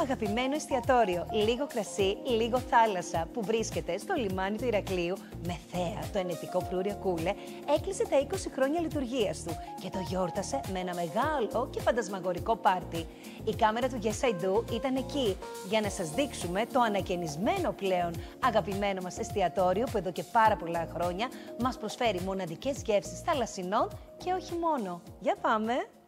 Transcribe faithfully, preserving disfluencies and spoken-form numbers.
αγαπημένο εστιατόριο, λίγο κρασί, λίγο θάλασσα, που βρίσκεται στο λιμάνι του Ηρακλείου με θέα το ενετικό Φρούρια Κούλε, έκλεισε τα είκοσι χρόνια λειτουργίας του και το γιόρτασε με ένα μεγάλο και φαντασμαγορικό πάρτι. Η κάμερα του Yes I Do ήταν εκεί για να σας δείξουμε το ανακαινισμένο πλέον αγαπημένο μας εστιατόριο που εδώ και πάρα πολλά χρόνια μας προσφέρει μοναδικές γεύσεις θαλασσινών και όχι μόνο. Για πάμε!